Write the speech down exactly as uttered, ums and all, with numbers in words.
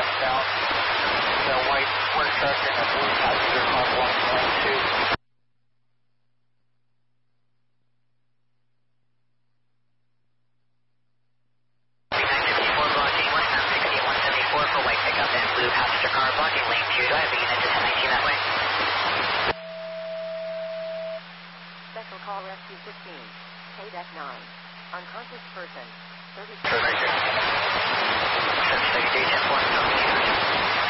westbound. The white work truck and a blue passenger car blocking lane two. For white pickup and blue passenger car blocking lane two. Do I have a unit to ten nineteen that way? Special call rescue fifteen. K D E C nine. Unconscious person. thirty. Sure, right here. Search thirty-three ten four.